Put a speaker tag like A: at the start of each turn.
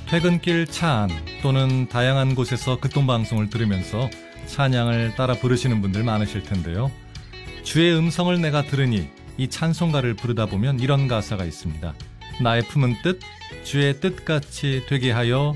A: 퇴근길 차 안 또는 다양한 곳에서 극동방송을 들으면서 찬양을 따라 부르시는 분들 많으실 텐데요. 주의 음성을 내가 들으니 이 찬송가를 부르다 보면 이런 가사가 있습니다. 나의 품은 뜻, 주의 뜻같이 되게 하여